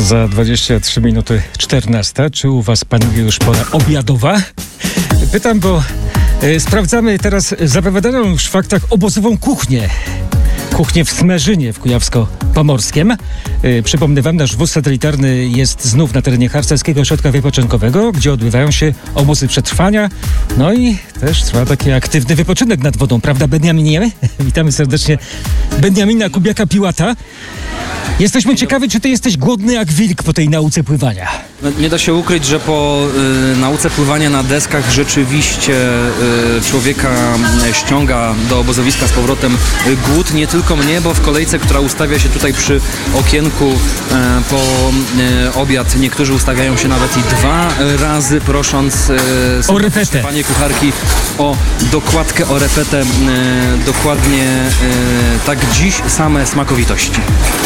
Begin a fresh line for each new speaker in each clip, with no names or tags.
Za 23 minuty 14. Czy u was panuje już pora obiadowa? Pytam, bo sprawdzamy teraz zapowiadaną już w faktach obozową kuchnię. Kuchnię w Smerzynie w Kujawsko-Pomorskiem. Przypomnę wam, nasz wóz satelitarny jest znów na terenie Harcerskiego Ośrodka Wypoczynkowego, gdzie odbywają się obozy przetrwania. No i też trwa taki aktywny wypoczynek nad wodą, prawda, Beniaminie? Witamy serdecznie Beniamina Kubiaka-Piłata. Jesteśmy ciekawi, czy ty jesteś głodny jak wilk po tej nauce pływania.
No, nie da się ukryć, że po nauce pływania na deskach rzeczywiście człowieka ściąga do obozowiska z powrotem głód. Nie tylko mnie, bo w kolejce, która ustawia się tutaj przy okienku po obiad, niektórzy ustawiają się nawet i 2 razy, prosząc
o repetę.
Panie kucharki o dokładkę, o repetę. Dokładnie tak dziś same smakowitości.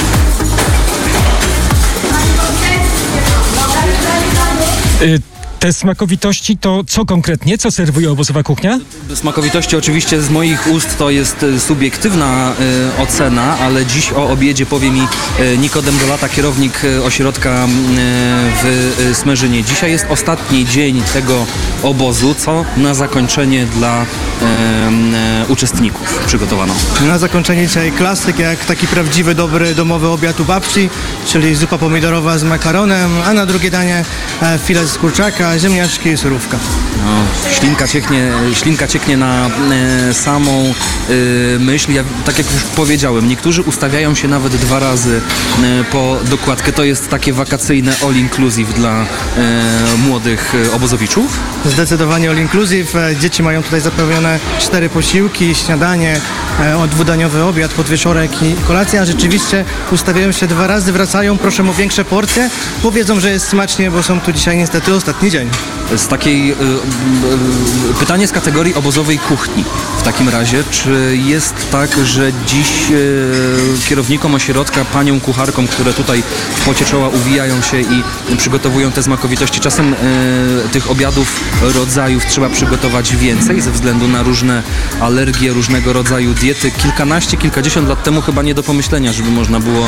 Te smakowitości to co konkretnie? Co serwuje obozowa kuchnia?
Smakowitości oczywiście z moich ust to jest subiektywna ocena, ale dziś o obiedzie powie mi Nikodem Dolata, kierownik ośrodka w Smerzynie. Dzisiaj jest ostatni dzień tego obozu, co na zakończenie dla uczestników przygotowano.
Na zakończenie dzisiaj klasyk, jak taki prawdziwy, dobry domowy obiad u babci, czyli zupa pomidorowa z makaronem, a na drugie danie filet z kurczaka, ziemniaczki i surówka.
No, ślinka cieknie na samą myśl. Ja, tak jak już powiedziałem, niektórzy ustawiają się nawet 2 razy po dokładkę. To jest takie wakacyjne all inclusive dla młodych obozowiczów?
Zdecydowanie all inclusive. Dzieci mają tutaj zapewnione 4 posiłki, śniadanie, 2-daniowy obiad, podwieczorek i kolacja. Rzeczywiście ustawiają się 2 razy, wracają, proszę o większe porcje, bo wiedzą, że jest smacznie, bo są tu dzisiaj niestety ostatni dzień.
Z takiej pytanie z kategorii obozowej kuchni. W takim razie, czy jest tak, że dziś kierownikom ośrodka, paniom kucharkom, które tutaj w pocie czoła uwijają się i przygotowują te smakowitości, czasem tych obiadów rodzajów trzeba przygotować więcej ze względu na różne alergie, różnego rodzaju diety. Kilkadziesiąt lat temu chyba nie do pomyślenia, żeby można było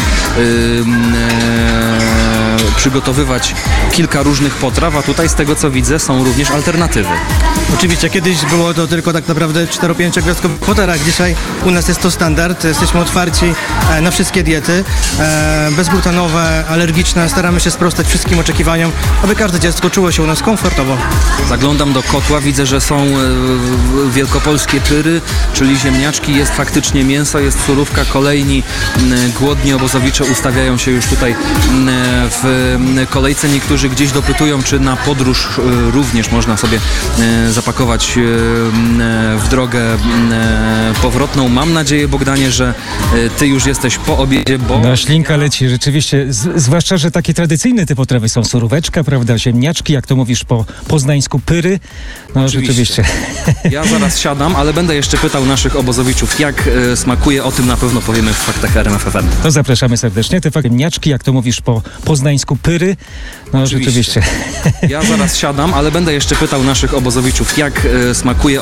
przygotowywać kilka różnych potraw, a tutaj z tego co widzę są również alternatywy.
Oczywiście kiedyś było to tylko tak naprawdę 4-5 gwiazdkowych hotelach. Dzisiaj u nas jest to standard. Jesteśmy otwarci na wszystkie diety. Bezglutenowe, alergiczne. Staramy się sprostać wszystkim oczekiwaniom, aby każde dziecko czuło się u nas komfortowo.
Zaglądam do kotła, widzę, że są wielkopolskie pyry, czyli ziemniaczki, jest faktycznie mięso, jest surówka. Kolejni głodni obozowicze ustawiają się już tutaj w kolejce. Niektórzy gdzieś dopytują, czy na podróż również można sobie zapakować w drogę powrotną. Mam nadzieję, Bogdanie, że ty już jesteś po obiedzie, bo...
No, ślinka leci, rzeczywiście. Zwłaszcza, że takie tradycyjne te potrawy są suróweczka, prawda, ziemniaczki, jak to mówisz po poznańsku, pyry. No rzeczywiście.
Ja zaraz siadam, ale będę jeszcze pytał naszych obozowiczów, jak smakuje. O tym na pewno powiemy w faktach RMF FM.
To zapraszamy serdecznie. Te ziemniaczki, jak to mówisz po poznańsku, pyry. No rzeczywiście.
Ja zaraz siadam, ale będę jeszcze pytał naszych obozowiczów, jak smakuje.